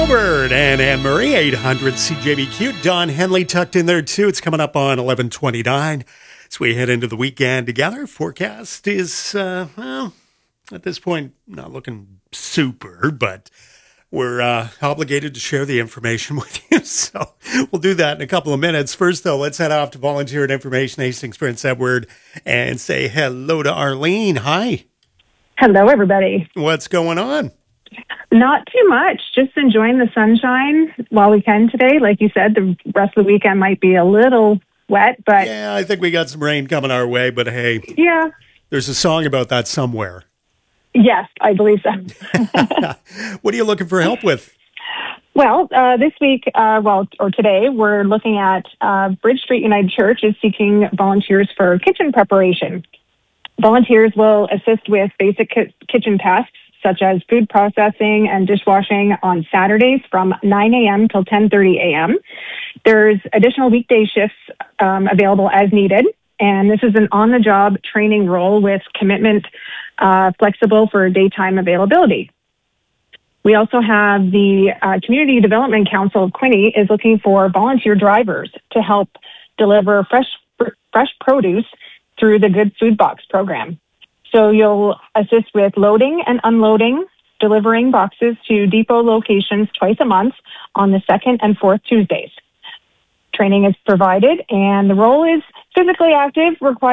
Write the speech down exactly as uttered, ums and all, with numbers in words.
Gilbert and Anne Marie, eight hundred C J B Q. Don Henley tucked in there too. It's coming up on eleven twenty-nine as we head into the weekend together. Forecast is, uh, well, at this point, not looking super, but we're uh, obligated to share the information with you. So we'll do that in a couple of minutes. First, though, let's head off to Volunteer and Information Hastings Prince Edward and say hello to Arlene. Hi. Hello, everybody. What's going on? Not too much. Just enjoying the sunshine while we can today. Like you said, the rest of the weekend might be a little wet, but... Yeah, I think we got some rain coming our way, but hey... Yeah. There's a song about that somewhere. Yes, I believe so. What are you looking for help with? Well, uh, this week, uh, well, or today, we're looking at uh, Bridge Street United Church is seeking volunteers for kitchen preparation. Volunteers will assist with basic ki- kitchen tasks, such as food processing and dishwashing on Saturdays from nine a.m. till ten thirty a.m. There's additional weekday shifts um, available as needed, and this is an on-the-job training role with commitment uh, flexible for daytime availability. We also have the uh, Community Development Council of Quinte is looking for volunteer drivers to help deliver fresh fresh produce through the Good Food Box program. So you'll assist with loading and unloading, delivering boxes to depot locations twice a month on the second and fourth Tuesdays. Training is provided, and the role is physically active, required